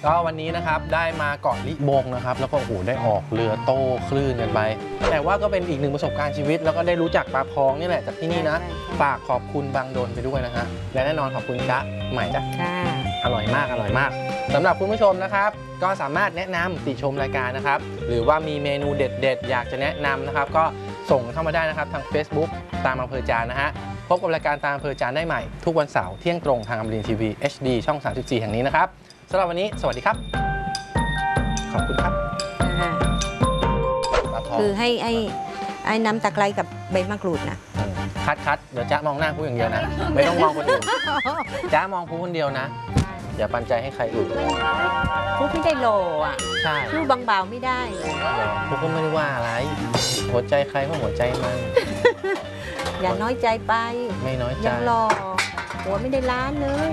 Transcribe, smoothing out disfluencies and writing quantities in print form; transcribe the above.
ก็วันนี้นะครับได้มาเกาะลิบงนะครับแล้วก็โอ้โหได้ออกเรือโต้คลื่นกันไปแต่ว่าก็เป็นอีกหนึ่งประสบการณ์ชีวิตแล้วก็ได้รู้จักปลาพองนี่แหละจากที่นี่นะฝากขอบคุณบางโดนไปด้วยนะฮะและแน่นอนขอบคุณจ๊ะใหม่จ้ะอร่อยมากอร่อยมากสำหรับคุณผู้ชมนะครับก็สามารถแนะนำติชมรายการนะครับหรือว่ามีเมนูเด็ดๆอยากจะแนะนำนะครับก็ส่งเข้ามาได้นะครับทาง Facebook ตามอำเภอจานนะฮะพบกับรายการตามอำเภอจานได้ใหม่ทุกวันเสาร์เที่ยงตรงทางอมรินทร์ทีวี HD ช่อง 34 แห่งนี้นะครับสำหรับวันนี้สวัสดีครับขอบคุณครับคือให้น้ำตะไคร้กับใบมะกรูดนะคัดเดี๋ยวจ๊ะมองหน้าผู้อย่างเดียวนะไม่ต้องมองคนอื่นจ๊ะมองผู้คนเดียวนะอย่าปันใจให้ใครอื่นผู้ไม่ได้โลอ่ะใช่ผู้บางเบาไม่ได้ผู้ก็ไม่ได้ว่าอะไรหัวใจใครก็หัวใจมันอย่าน้อยใจไปไม่น้อยใจยังรอหัวไม่ได้ล้านเลย